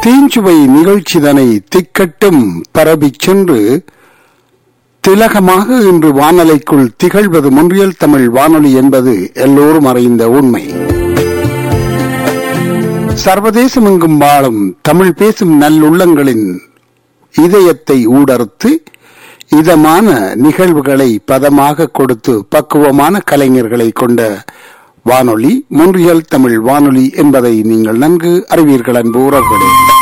தீஞ்சுவை நிகழ்ச்சிதனை திக்கட்டும் பரவிச் சென்று திலகமாக இன்று வானொலிக்குள் திகழ்வது மொன்றியல் தமிழ் வானொலி என்பது எல்லோரும் அறிந்த உண்மை. சர்வதேசமெங்கும் வாழும் தமிழ் பேசும் நல்லுள்ளங்களின் இதயத்தை ஊடறுத்து இதமான நிகழ்வுகளை பதமாக கொடுத்து பக்குவமான கலைஞர்களை கொண்ட வானொலி மொன்றியல் தமிழ் வானொலி என்பதை நீங்கள் நன்கு அறிவீர்கள் அன்பு உறவுகளே.